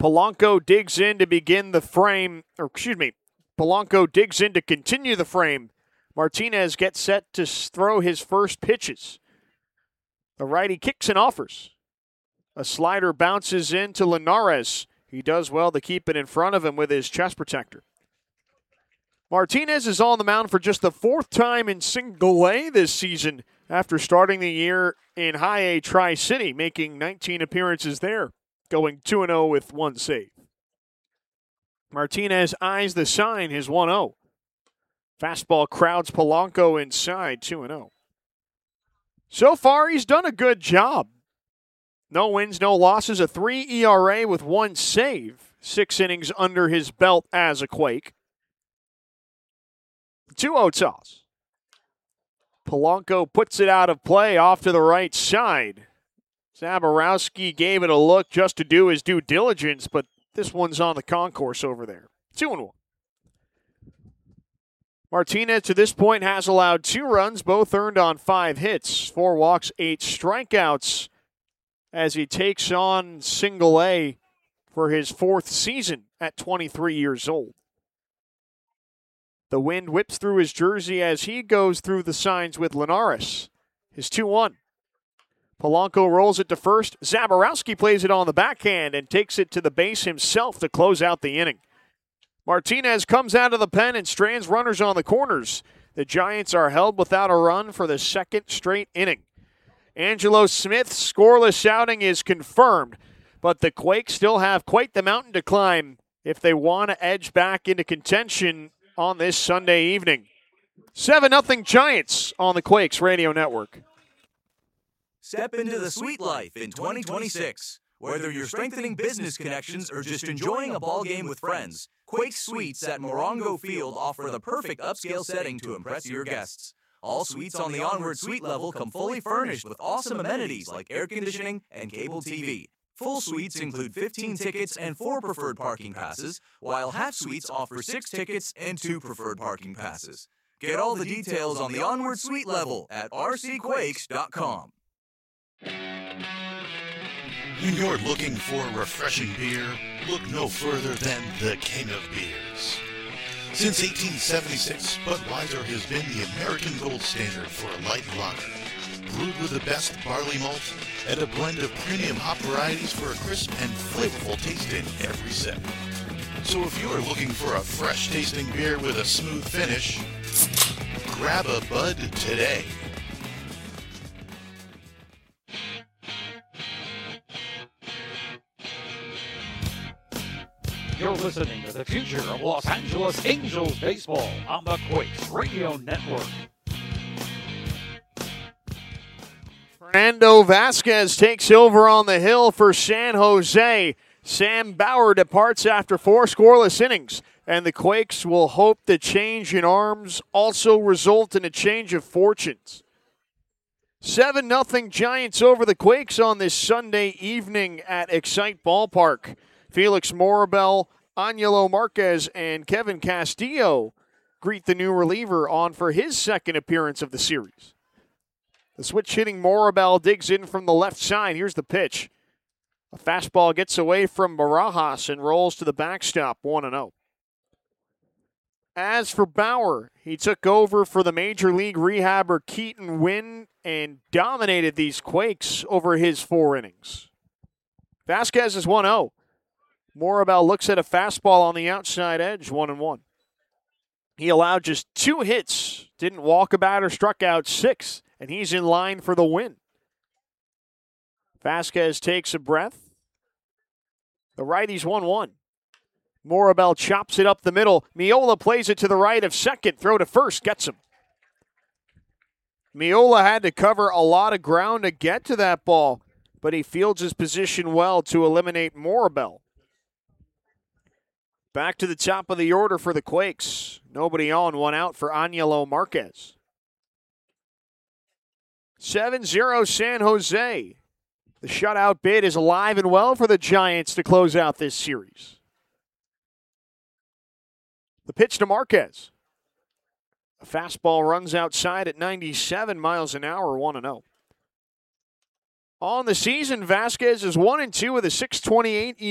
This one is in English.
Polanco digs in to begin the frame, Polanco digs in to continue the frame. Martinez gets set to throw his first pitches. The righty kicks and offers. A slider bounces into Linares. He does well to keep it in front of him with his chest protector. Martinez is on the mound for just the fourth time in Single A this season after starting the year in High A Tri-City, making 19 appearances there, going 2-0 with one save. Martinez eyes the sign, his 1-0. Fastball crowds Polanco inside, 2-0. So far, he's done a good job. No wins, no losses, a 3 ERA with one save. 6 innings under his belt as a Quake. 2-0 toss. Polanco puts it out of play off to the right side. Zaborowski gave it a look just to do his due diligence, but this one's on the concourse over there. 2-1. Martinez to this point has allowed 2 runs, both earned on 5 hits, 4 walks, 8 strikeouts, as he takes on Single A for his 4th season at 23 years old. The wind whips through his jersey as he goes through the signs with Linares. His 2-1. Polanco rolls it to first. Zaborowski plays it on the backhand and takes it to the base himself to close out the inning. Martinez comes out of the pen and strands runners on the corners. The Giants are held without a run for the 2nd straight inning. Angelo Smith's scoreless outing is confirmed, but the Quakes still have quite the mountain to climb if they want to edge back into contention on this Sunday evening. 7-0 Giants on the Quakes Radio Network. Step into the sweet life in 2026. Whether you're strengthening business connections or just enjoying a ball game with friends, Quake Suites at Morongo Field offer the perfect upscale setting to impress your guests. All suites on the Onward Suite level come fully furnished with awesome amenities like air conditioning and cable TV. Full suites include 15 tickets and 4 preferred parking passes, while half suites offer 6 tickets and 2 preferred parking passes. Get all the details on the Onward Suite level at rcquakes.com. When you're looking for refreshing beer, look no further than the King of Beers. Since 1876, Budweiser has been the American gold standard for a light lager. Brewed with the best barley malt and a blend of premium hop varieties for a crisp and flavorful taste in every sip. So if you're looking for a fresh-tasting beer with a smooth finish, grab a Bud today. You're listening to the future of Los Angeles Angels baseball on the Quakes Radio Network. Fernando Vasquez takes over on the hill for San Jose. Sam Bauer departs after 4 scoreless innings, and the Quakes will hope the change in arms also result in a change of fortunes. 7-0 Giants over the Quakes on this Sunday evening at Excite Ballpark. Felix Morabel, Angelo Marquez, and Kevin Castillo greet the new reliever on for his 2nd appearance of the series. The switch-hitting Morabel digs in from the left side. Here's the pitch. A fastball gets away from Barajas and rolls to the backstop, 1-0. As for Bauer, he took over for the Major League rehabber Keaton Winn and dominated these Quakes over his 4 innings. Vasquez is 1-0. Morabel looks at a fastball on the outside edge, 1-1. He allowed just 2 hits, didn't walk a batter, struck out 6, and he's in line for the win. Vasquez takes a breath. The righty's 1-1. Morabel chops it up the middle. Miola plays it to the right of second. Throw to first, gets him. Miola had to cover a lot of ground to get to that ball, but he fields his position well to eliminate Morabel. Back to the top of the order for the Quakes. Nobody on, 1 out for Angelo Marquez. 7-0 San Jose. The shutout bid is alive and well for the Giants to close out this series. The pitch to Marquez. A fastball runs outside at 97 miles an hour, 1-0. On the season, Vasquez is 1-2 with a 6.28